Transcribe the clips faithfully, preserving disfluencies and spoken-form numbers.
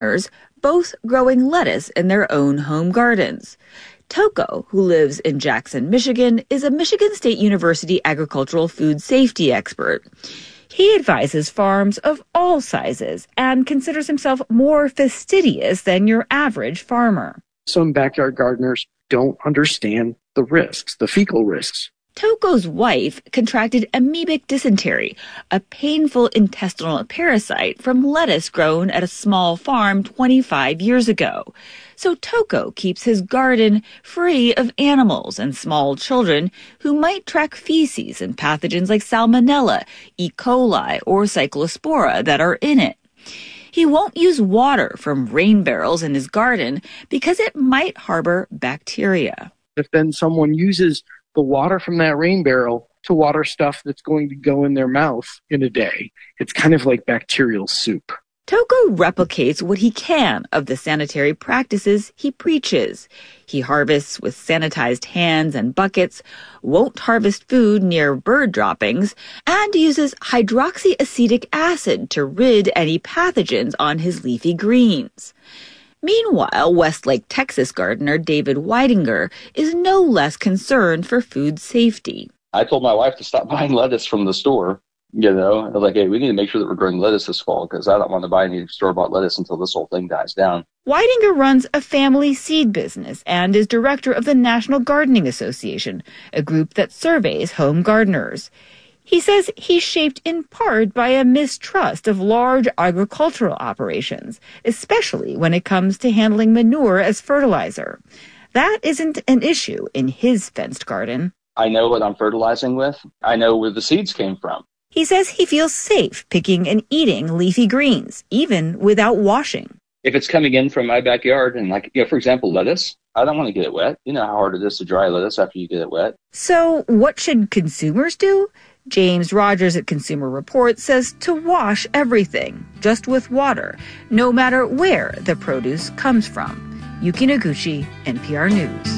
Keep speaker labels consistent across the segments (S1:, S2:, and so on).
S1: both growing lettuce in their own home gardens. Toko, who lives in Jackson, Michigan, is a Michigan State University agricultural food safety expert. He advises farms of all sizes and considers himself more fastidious than your average farmer.
S2: Some backyard gardeners don't understand the risks, the fecal risks.
S1: Toko's wife contracted amoebic dysentery, a painful intestinal parasite from lettuce grown at a small farm twenty-five years ago. So Toko keeps his garden free of animals and small children who might track feces and pathogens like Salmonella, E. coli, or Cyclospora that are in it. He won't use water from rain barrels in his garden because it might harbor bacteria.
S2: If then someone uses the water from that rain barrel to water stuff that's going to go in their mouth in a day, it's kind of like bacterial soup.
S1: Toko replicates what he can of the sanitary practices he preaches. He harvests with sanitized hands and buckets, won't harvest food near bird droppings, and uses hydroxyacetic acid to rid any pathogens on his leafy greens. Meanwhile, Westlake, Texas gardener David Weidinger is no less concerned for food safety.
S3: I told my wife to stop buying lettuce from the store. You know, like, hey, we need to make sure that we're growing lettuce this fall because I don't want to buy any store-bought lettuce until this whole thing dies down.
S1: Weidinger runs a family seed business and is director of the National Gardening Association, a group that surveys home gardeners. He says he's shaped in part by a mistrust of large agricultural operations, especially when it comes to handling manure as fertilizer. That isn't an issue in his fenced garden.
S3: I know what I'm fertilizing with. I know where the seeds came from.
S1: He says he feels safe picking and eating leafy greens, even without washing.
S3: If it's coming in from my backyard and, like, you know, for example, lettuce, I don't want to get it wet. You know how hard it is to dry lettuce after you get it wet.
S1: So what should consumers do? James Rogers at Consumer Reports says to wash everything, just with water, no matter where the produce comes from. Yuki Noguchi, N P R News.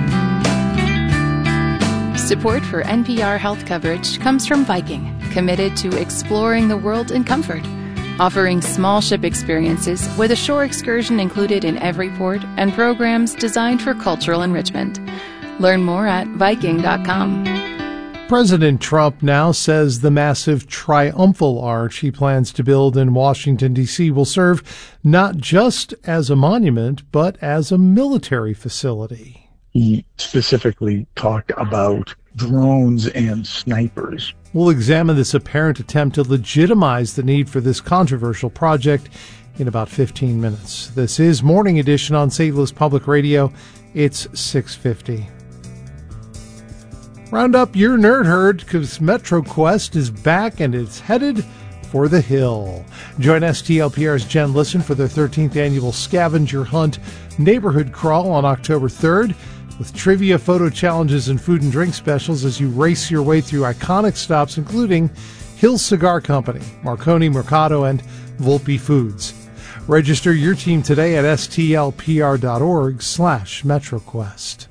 S4: Support for N P R health coverage comes from Viking, committed to exploring the world in comfort, offering small ship experiences with a shore excursion included in every port and programs designed for cultural enrichment. Learn more at Viking dot com.
S5: President Trump now says the massive triumphal arch he plans to build in Washington, D C will serve not just as a monument, but as a military facility.
S6: He specifically talked about drones and snipers.
S5: We'll examine this apparent attempt to legitimize the need for this controversial project in about fifteen minutes. This is Morning Edition on Saint Louis Public Radio. It's six fifty. Round up your nerd herd because MetroQuest is back and it's headed for the hill. Join S T L P R's Jen Listen for their thirteenth annual Scavenger Hunt Neighborhood Crawl on October third. With trivia, photo challenges, and food and drink specials as you race your way through iconic stops, including Hill Cigar Company, Marconi Mercado, and Volpe Foods. Register your team today at stlpr.org slash MetroQuest.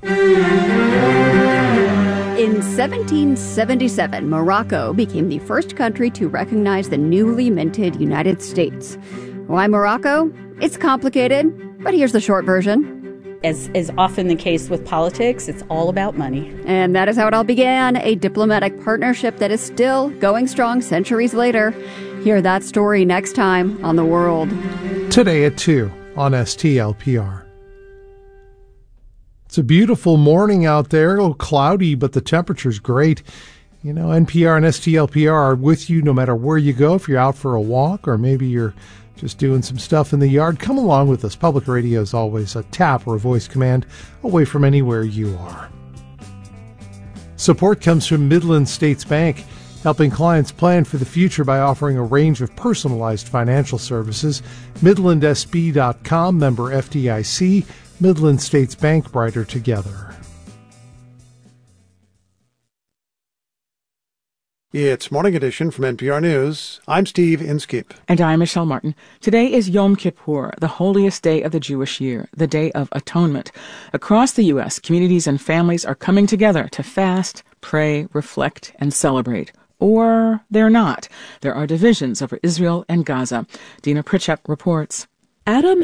S7: In seventeen seventy-seven, Morocco became the first country to recognize the newly minted United States. Why Morocco? It's complicated, but here's the short version.
S8: As is often the case with politics, it's all about money.
S7: And that is how it all began, a diplomatic partnership that is still going strong centuries later. Hear that story next time on The World.
S5: Today at two on S T L P R. It's a beautiful morning out there, a little cloudy, but the temperature's great. You know, N P R and S T L P R are with you no matter where you go. If you're out for a walk or maybe you're just doing some stuff in the yard, come along with us. Public radio is always a tap or a voice command away from anywhere you are. Support comes from Midland States Bank, helping clients plan for the future by offering a range of personalized financial services. Midland S B dot com, member F D I C, Midland States Bank, brighter together.
S9: It's Morning Edition from N P R News. I'm Steve Inskip.
S10: And I'm Michelle Martin. Today is Yom Kippur, the holiest day of the Jewish year, the Day of Atonement. Across the U S, communities and families are coming together to fast, pray, reflect, and celebrate. Or they're not. There are divisions over Israel and Gaza. Dina Pritchett reports.
S11: Adam